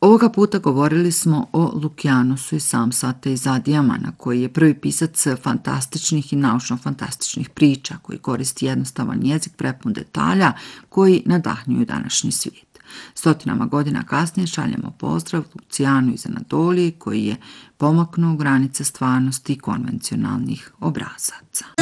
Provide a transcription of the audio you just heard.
Ovoga puta govorili smo o Lukianusu iz Samsata iz Adijamana, koji je prvi pisac fantastičnih i naučno-fantastičnih priča, koji koristi jednostavan jezik prepun detalja koji nadahnjuju današnji svijet. Stotinama godina kasnije šaljemo pozdrav Lucijanu iz Anadolije, koji je pomaknuo granice stvarnosti i konvencionalnih obrazaca.